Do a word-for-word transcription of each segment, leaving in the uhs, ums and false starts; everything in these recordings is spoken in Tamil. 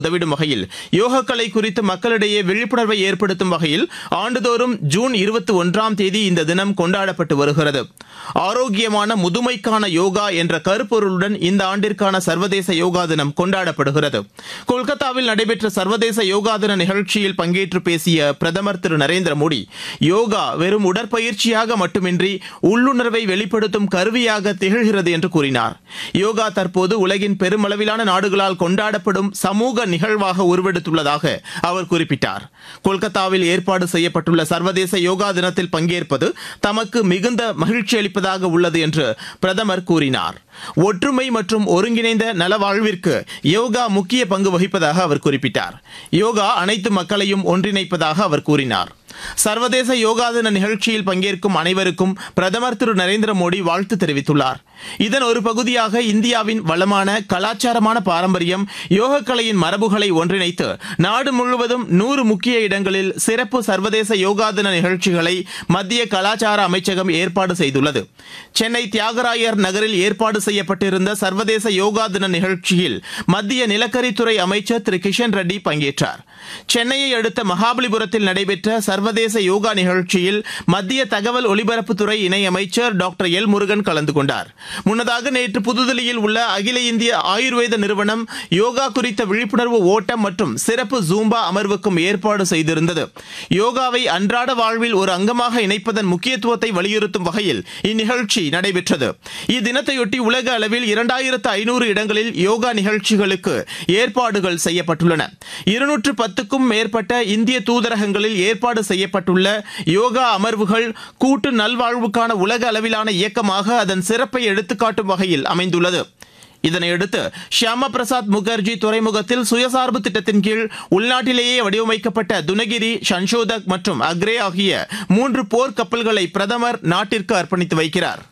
உதவிடும் வகையில் யோகக்கலை குறித்து மக்களிடையே விழிப்புணர்வை ஏற்படுத்தும் வகையில் ஆண்டுதோறும் ஜூன் இருபத்தி ஒன்றாம் தேதி இந்த தினம் கொண்டாடப்பட்டு வருகிறது. ஆரோக்கியமான முதுமைக்கான யோகா என்ற கருப்பொருளுடன் இந்த ஆண்டிற்கான சர்வதேச யோகா தினம் கொண்டாடப்படுகிறது. கொல்கத்தாவில் நடைபெற்ற சர்வதேச யோகா தின நிகழ்ச்சியில் பங்கேற்று பேசிய பிரதமர் திரு நரேந்திர மோடி, யோகா வெறும் உடற்பயிற்சியாக மட்டுமின்றி உள்ளுணர்வை வெளிப்படுத்தும் கருவியாக திகழ்கிறது என்று கூறினார். யோகா தற்போது உலகின் பெருமளவிலான நாடுகளால் கொண்டாடப்படும் சமூக நிகழ்வாக உருவெடுத்துள்ளதாக அவர் குறிப்பிட்டார். கொல்கத்தாவில் ஏற்பாடு செய்யப்பட்டுள்ள சர்வதேச யோகா தினத்தில் பங்கேற்பது தமக்கு மிகுந்த மகிழ்ச்சி அளிப்பதாக உள்ளது என்று பிரதமர் கூறினார். ஒற்றுமை மற்றும் ஒருங்கிணைந்த நலவாழ்விற்கு யோகா முக்கிய பங்கு வகிப்பதாக அவர் குறிப்பிட்டார். யோகா அனைத்து மக்களையும் ஒன்றிணைப்பதாக அவர் கூறினார். சர்வதேச யோகா தின நிகழ்ச்சியில் பங்கேற்கும் அனைவருக்கும் பிரதமர் திரு நரேந்திர மோடி வாழ்த்து தெரிவித்துள்ளார். இதன் ஒரு பகுதியாக இந்தியாவின் வளமான கலாச்சாரமான பாரம்பரியம், யோகக்கலையின் மரபுகளை ஒன்றிணைத்து நாடு முழுவதும் நூறு முக்கிய இடங்களில் சிறப்பு சர்வதேச யோகா தின நிகழ்ச்சிகளை மத்திய கலாச்சார அமைச்சகம் ஏற்பாடு செய்துள்ளது. சென்னை தியாகராயர் நகரில் ஏற்பாடு செய்யப்பட்டிருந்த சர்வதேச யோகா தின நிகழ்ச்சியில் மத்திய நிலக்கரித்துறை அமைச்சர் திரு கிஷன் ரெட்டி பங்கேற்றார். சென்னையை அடுத்த மகாபலிபுரத்தில் நடைபெற்ற சர்வதேச யோகா நிகழ்ச்சியில் மத்திய தகவல் ஒலிபரப்புத்துறை இணையமைச்சர் டாக்டர் எல் முருகன் கலந்து கொண்டார். முன்னதாக நேற்று புதுதில்லியில் உள்ள அகில இந்திய ஆயுர்வேத நிறுவனம் யோகா குறித்த விழிப்புணர்வு ஓட்டம் மற்றும் சிறப்பு ஜூம்பா அமர்வுக்கும் ஏற்பாடு செய்திருந்தது. யோகாவை அன்றாட வாழ்வில் ஒரு அங்கமாக இணைப்பதன் முக்கியத்துவத்தை வலியுறுத்தும் வகையில் இந்நிகழ்ச்சி நடைபெற்றது. இத்தினத்தையொட்டி உலக அளவில் இரண்டாயிரத்து ஐநூறு இடங்களில் யோகா நிகழ்ச்சிகளுக்கு ஏற்பாடுகள் செய்யப்பட்டுள்ளன. இருநூற்று பத்துக்கும் மேற்பட்ட இந்திய தூதரகங்களில் ஏற்பாடு செய்யப்பட்டுள்ள யோகா அமர்வுகள் கூட்டு நல்வாழ்வுக்கான உலக அளவிலான இயக்கமாக அதன் சிறப்பை எடுத்துக்காட்டும் வகையில் அமைந்துள்ளது. இதனையடுத்து ஷியாமா பிரசாத் முகர்ஜி துறைமுகத்தில் சுயசார்பு திட்டத்தின் கீழ் உள்நாட்டிலேயே வடிவமைக்கப்பட்ட துனகிரி, சன்ஷோதக் மற்றும் அக்ரே ஆகிய மூன்று போர் கப்பல்களை பிரதமர் நாட்டிற்கு அர்ப்பணித்து வைக்கிறார்.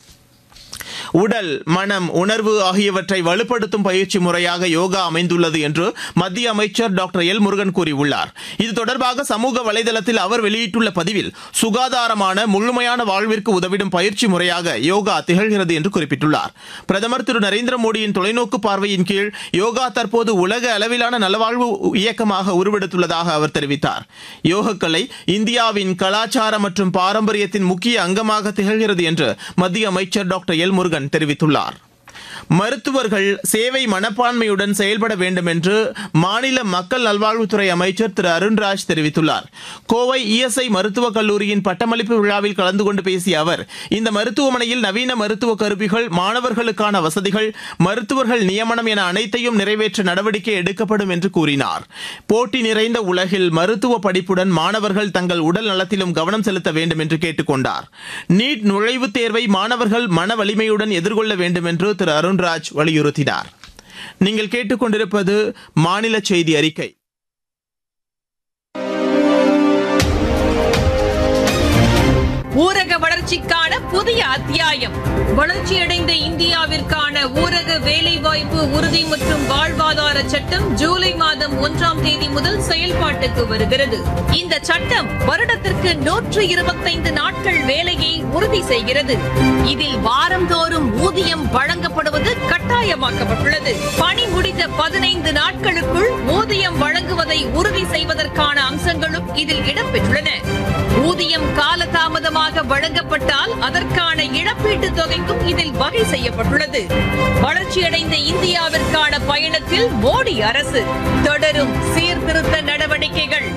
உடல், மனம், உணர்வு ஆகியவற்றை வலுப்படுத்தும் பயிற்சி முறையாக யோகா அமைந்துள்ளது என்று மத்திய அமைச்சர் டாக்டர் எல் முருகன் கூறியுள்ளார். இது தொடர்பாக சமூக வலைதளத்தில் அவர் வெளியிட்டுள்ள பதிவில், சுகாதாரமான முழுமையான வாழ்விற்கு உதவிடும் பயிற்சி முறையாக யோகா திகழ்கிறது என்று குறிப்பிட்டுள்ளார். பிரதமர் திரு நரேந்திர மோடியின் தொலைநோக்கு பார்வையின் கீழ் யோகா தற்போது உலக அளவிலான நலவாழ்வு இயக்கமாக உருவெடுத்துள்ளதாக அவர் தெரிவித்தார். யோகக்கலை இந்தியாவின் கலாச்சார மற்றும் பாரம்பரியத்தின் முக்கிய அங்கமாக திகழ்கிறது என்று மத்திய அமைச்சர் டாக்டர் எல் முருகன் தெரிவித்துள்ளார். மருத்துவர்கள் சேவை மனப்பான்மையுடன் செயல்பட வேண்டும் என்று மாநில மக்கள் நல்வாழ்வுத்துறை அமைச்சர் திரு அருண்ராஜ் தெரிவித்துள்ளார். கோவை இஎஸ்ஐ மருத்துவக் கல்லூரியின் பட்டமளிப்பு விழாவில் கலந்து கொண்டு பேசிய அவர், இந்த மருத்துவமனையில் நவீன மருத்துவ கருவிகள், மாணவர்களுக்கான வசதிகள், மருத்துவர்கள் நியமனம் என அனைத்தையும் நிறைவேற்ற நடவடிக்கை எடுக்கப்படும் என்று கூறினார். போட்டி நிறைந்த உலகில் மருத்துவ படிப்புடன் மாணவர்கள் தங்கள் உடல் நலத்திலும் கவனம் செலுத்த வேண்டும் என்று கேட்டுக் கொண்டார். நீட் நுழைவுத் தேர்வை மாணவர்கள் மன வலிமையுடன் எதிர்கொள்ள வேண்டும் என்று திரு அருண்ராஜ் வலியுறுத்தினார். நீங்கள் கேட்டுக்கொண்டிருப்பது மாநில செய்தி அறிக்கை. ஊரக வளர்ச்சிக்கான புதிய அத்தியாயம். வளர்ச்சியடைந்த இந்தியாவிற்கான ஊரக வேலைவாய்ப்பு உறுதி மற்றும் வாழ்வாதார சட்டம் ஜூலை மாதம் ஒன்றாம் தேதி முதல் செயல்பாட்டுக்கு வருகிறது. இந்த சட்டம் வருடத்திற்கு நூற்று இருபத்தைந்து நாட்கள் வேலையை உறுதி செய்கிறது. இதில் வாரந்தோறும் ஊதியம் வழங்கப்படுவது கட்டாயமாக்கப்பட்டுள்ளது. பணி முடிந்த பதினைந்து நாட்களுக்குள் ஊதியம் வழங்குவதை உறுதி செய்வதற்கான அம்சங்களும் இதில் இடம்பெற்றுள்ளன. ஊதியம் காலதாமதமாக வழங்கப்பட்டால் அதற்கான இழப்பீட்டுத் தொகைக்கும் இதில் வகை செய்யப்பட்டுள்ளது. வளர்ச்சியடைந்த இந்தியாவிற்கான பயணத்தில் மோடி அரசு தொடரும் சீர்திருத்த நடவடிக்கைகள்.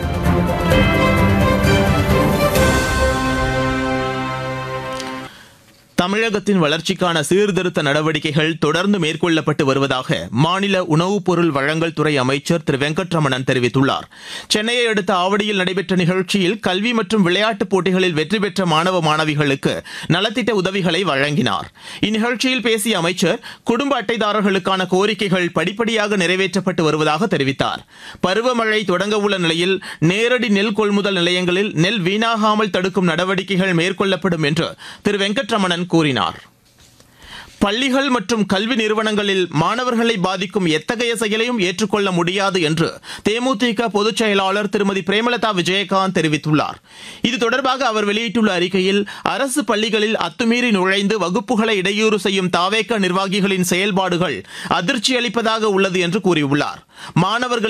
தமிழகத்தின் வளர்ச்சிக்கான சீர்திருத்த நடவடிக்கைகள் தொடர்ந்து மேற்கொள்ளப்பட்டு வருவதாக மாநில உணவுப் பொருள் வழங்கல் துறை அமைச்சர் திரு வெங்கட்ரமணன் தெரிவித்துள்ளார். சென்னையை அடுத்த ஆவடியில் நடைபெற்ற நிகழ்ச்சியில் கல்வி மற்றும் விளையாட்டுப் போட்டிகளில் வெற்றி பெற்ற மாணவ மாணவிகளுக்கு நலத்திட்ட உதவிகளை வழங்கினார். இந்நிகழ்ச்சியில் பேசிய அமைச்சர், குடும்ப அட்டைதாரர்களுக்கான கோரிக்கைகள் படிப்படியாக நிறைவேற்றப்பட்டு வருவதாக தெரிவித்தார். பருவமழை தொடங்க உள்ள நிலையில் நேரடி நெல் கொள்முதல் நிலையங்களில் நெல் வீணாகாமல் தடுக்கும் நடவடிக்கைகள் மேற்கொள்ளப்படும் என்று திரு வெங்கட்ரமணன் கூறினார். பள்ளிகள் மற்றும் கல்வி நிறுவனங்களில் மாணவர்களை பாதிக்கும் எத்தகைய செயலையும் ஏற்றுக்கொள்ள முடியாது என்று தேமுதிக பொதுச் செயலாளர் திருமதி பிரேமலதா விஜயகாந்த் தெரிவித்துள்ளார். இது தொடர்பாக அவர் வெளியிட்டுள்ள அறிக்கையில், அரசு பள்ளிகளில் அத்துமீறி நுழைந்து வகுப்புகளை இடையூறு செய்யும் தாவேக நிர்வாகிகளின் செயல்பாடுகள் அதிர்ச்சி அளிப்பதாக உள்ளது என்று கூறியுள்ளார். மாணவர்கள்